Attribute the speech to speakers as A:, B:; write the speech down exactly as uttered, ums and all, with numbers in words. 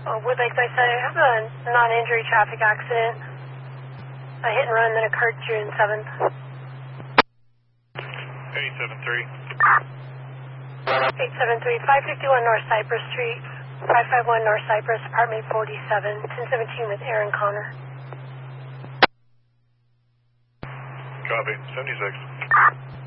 A: Uh, Woodlake, I said I have a non-injury traffic accident. A hit and run that occurred June seventh.
B: eight seven three.
A: eight seven three, five fifty-one North Cypress Street, five fifty-one North Cypress, apartment forty-seven, ten seventeen with Aaron Connor.
B: Copy, seventy-six.